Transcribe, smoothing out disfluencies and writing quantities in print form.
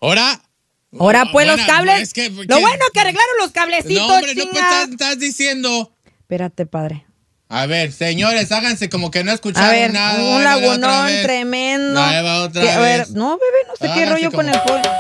Ahora, pues, bueno, los cables. es que- Lo bueno que arreglaron los cablecitos, No, hombre, no, pues chinga. estás diciendo. Espérate, padre. A ver, señores, háganse como que no A escucharon ver, nada. un Ahí va otra lagunón vez. tremendo. Ahí va otra A ver, vez. no, bebé, no sé qué Háganse rollo con como- el pollo.